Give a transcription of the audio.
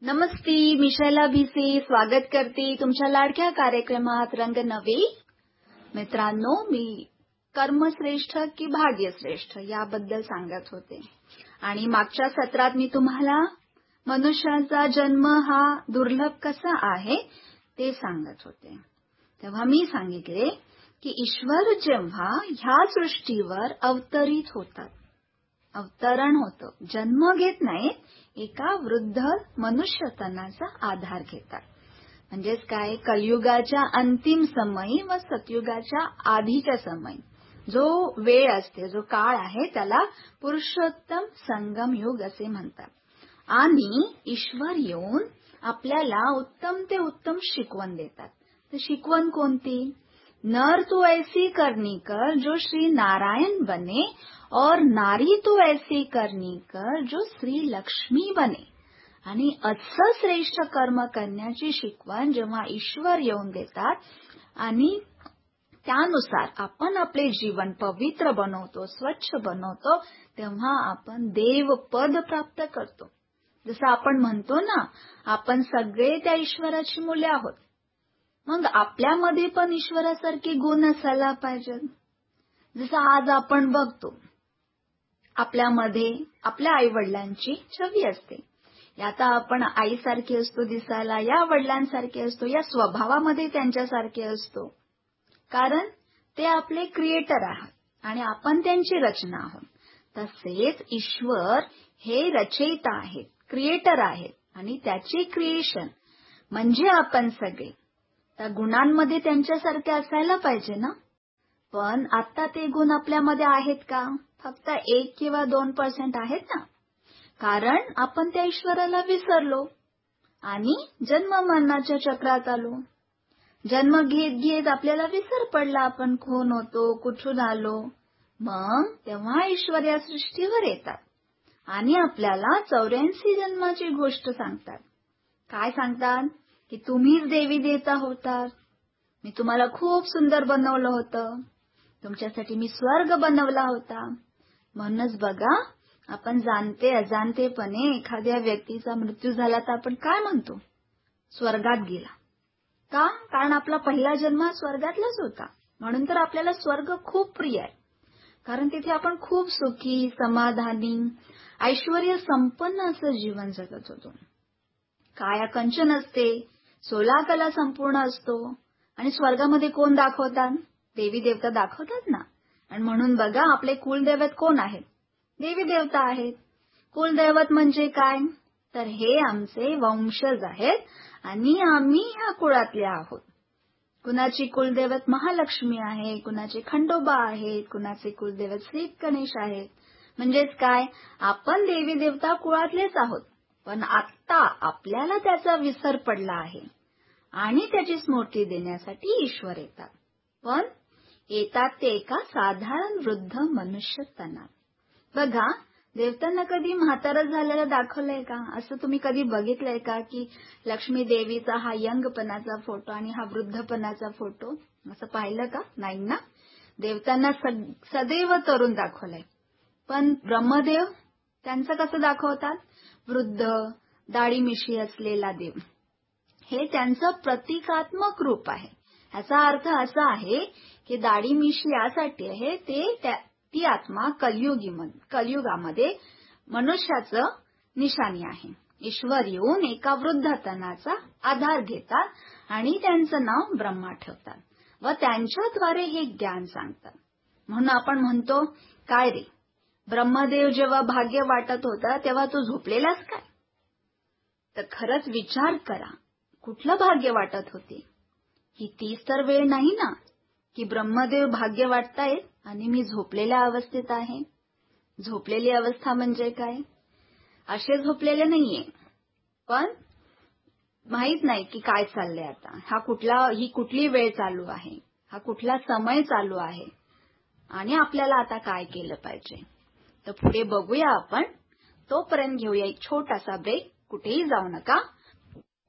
नमस्ते, मी शैला भिसे स्वागत करते तुमच्या लाडक्या कार्यक्रमात रंग नवे. मित्रांनो, मी कर्मश्रेष्ठ की भाग्यश्रेष्ठ याबद्दल सांगत होते आणि मागच्या सत्रात मी तुम्हाला मनुष्याचा जन्म हा दुर्लभ कसा आहे ते सांगत होते. तेव्हा मी सांगितले की ईश्वर जेव्हा ह्या सृष्टीवर अवतरित होतात, अवतरण होतं, जन्म घेत नाही, एका वृद्ध मनुष्यतनाचा आधार घेतात. म्हणजेच काय, कलियुगाच्या अंतिम समयी व सतयुगाच्या आधीच्या समयी जो वेळ असते, जो काळ आहे, त्याला पुरुषोत्तम संगम युग असे म्हणतात. आणि ईश्वर येऊन आपल्याला उत्तम ते उत्तम शिकवण देतात. तर शिकवण कोणती? नर तू ऐसी करनी कर जो श्री नारायण बने और नारी तू ऐसी करनी कर जो श्री लक्ष्मी बने. आणि असं श्रेष्ठ कर्म करण्याची शिकवण जेव्हा ईश्वर येऊन देतात आणि त्यानुसार आपण आपले जीवन पवित्र बनवतो, स्वच्छ बनवतो, तेव्हा आपण देवपद प्राप्त करतो. जसं आपण म्हणतो ना, आपण सगळे त्या ईश्वराची मुले आहोत. मग आपल्यामध्ये पण ईश्वरासारखे गुण असायला पाहिजेत. जसं आज आपण बघतो, आपल्यामध्ये आपल्या आईवडिलांची छवी असते. आता आपण आईसारखे असतो दिसायला, या वडिलांसारखे असतो, या स्वभावामध्ये त्यांच्यासारखे असतो. कारण ते आपले क्रिएटर आहेत आणि आपण त्यांची रचना आहोत. तसेच ईश्वर हे रचयिता आहेत, क्रिएटर आहेत आणि त्याचे क्रिएशन म्हणजे आपण सगळे. त्या गुणांमध्ये त्यांच्यासारखे असायला पाहिजे ना. पण आता ते गुण आपल्यामध्ये आहेत का? फक्त 1 किंवा 2% आहेत ना. कारण आपण त्या ईश्वराला विसरलो आणि जन्म-मरणाच्या चक्रात आलो. जन्म घेत घेत आपल्याला विसर पडला, आपण कोण होतो, कुठून आलो. मग तेव्हा ईश्वर या सृष्टीवर येतात आणि आपल्याला 84 जन्माची गोष्ट सांगतात. काय सांगतात? की तुम्हीच देवी देवता होतात. मी तुम्हाला खूप सुंदर बनवलं होतं. तुमच्यासाठी मी स्वर्ग बनवला होता. म्हणूनच बघा, आपण जाणते अजाणतेपणे एखाद्या व्यक्तीचा मृत्यू झाला तर आपण काय म्हणतो? स्वर्गात गेला. का? कारण आपला पहिला जन्म स्वर्गातलाच होता. म्हणून तर आपल्याला स्वर्ग खूप प्रिय आहे. कारण तिथे आपण खूप सुखी, समाधानी, ऐश्वर्य संपन्न असं जीवन जगत होतो. काया कंचन असते, 16 कला संपूर्ण असतो. आणि स्वर्गामध्ये कोण दाखवतात? देवी देवता दाखवतात ना. आणि म्हणून बघा, आपले कुलदैवत कोण आहेत? देवी देवता आहेत. कुलदैवत म्हणजे काय? तर हे आमचे वंशज आहेत आणि आम्ही ह्या कुळातले आहोत. कुणाची कुलदैवत महालक्ष्मी आहे, कुणाचे खंडोबा आहेत, कुणाचे कुलदैवत श्री गणेश आहेत. म्हणजेच काय, आपण देवी देवता कुळातलेच आहोत. पण आता आपल्याला त्याचा विसर पडला आहे आणि त्याची स्मृती देण्यासाठी ईश्वर येतात. पण येतात ते एका साधारण वृद्ध मनुष्य तनात. बघा, देवतांना कधी म्हातारं झालेलं दाखवलंय का? असं तुम्ही कधी बघितलंय का की लक्ष्मी देवीचा हा यंगपणाचा फोटो आणि हा वृद्धपणाचा फोटो असं पाहिलं का? नाही ना. देवतांना सदैव तरुण दाखवलंय. पण ब्रह्मदेव त्यांचं कसं दाखवतात? वृद्ध, दाढी मिशी असलेला देव. हे त्यांचं प्रतिकात्मक रूप आहे. याचा अर्थ असा आहे की दाढी मिशी यासाठी आहे, ती आत्मा कलियुगामध्ये मनुष्याचं निशाणी आहे. ईश्वर येऊन एका वृद्धतनाचा आधार घेतात आणि त्यांचं नाव ब्रह्मा ठेवतात व त्यांच्याद्वारे हे ज्ञान सांगतात. म्हणून आपण म्हणतो, काय रे, ब्रह्मदेव जेव्हा भाग्य वाटत होता तेव्हा तू झोपलेलास काय? तर खरंच विचार करा, कुठलं भाग्य वाटत होते? ही तीच तर वेळ नाही ना की ब्रह्मदेव भाग्य वाटतायत आणि मी झोपलेल्या अवस्थेत आहे. झोपलेली अवस्था म्हणजे काय? असे झोपलेले नाहीये, पण माहित नाही की काय चाललंय आता, ही कुठली वेळ चालू आहे, हा कुठला समय चालू आहे आणि आपल्याला आता काय केलं पाहिजे. तर पुढे बघूया आपण. तोपर्यंत घेऊया एक छोटासा ब्रेक. कुठेही जाऊ नका.